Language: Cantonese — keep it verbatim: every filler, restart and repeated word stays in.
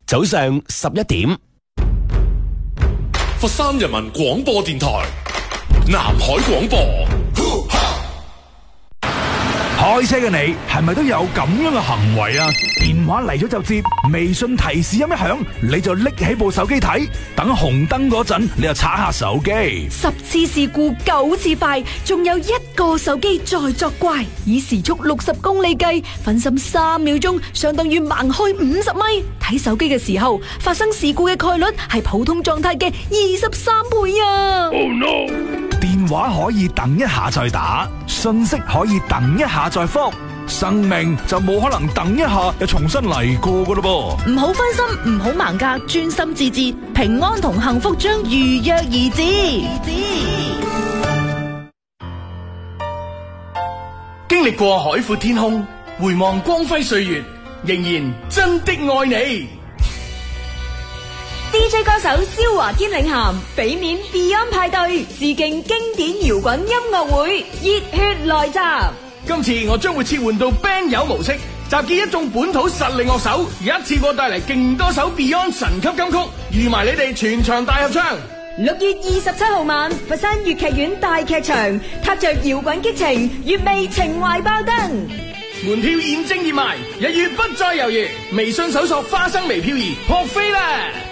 早上十一點。 佛山人民廣播電台南海廣播。 開車嘅你係咪都有咁樣嘅行為啊？電話嚟咗就接，微信提示音一響，你就拎起部手機睇，等紅燈嗰陣你就刷下手機。 十次事故九次快，仲有一個手機在作怪。以時速六十公里計，分心三秒鐘相當於盲開五十米。睇手機嘅時候發生事故嘅概率係普通狀態嘅二十三倍啊！ Oh no！ 電話可以等一下再打，信息可以等一下再覆，生命就冇可能等一下又重新嚟過噶咯噃。 唔好分心，唔好盲格，專心致志，平安同幸福將如約而至。 經歷過海闊天空，回望光輝歲月，仍然真的愛你。 D J 歌手蕭華堅領銜，俾面 Beyond 派對，致敬經典搖滾音樂會，熱血來襲。 今次我將會切換到 band 友模式，集結一眾本土實力樂手，一次過帶嚟勁多首 Beyond 神級金曲，預埋你哋全場大合唱。 六月二十七號晚，佛山粵劇院大劇場，踏着搖滾激情，粵味情懷爆燈。 門票現正熱賣，一於不再猶豫，微信搜索花生微漂兒撲飛啦！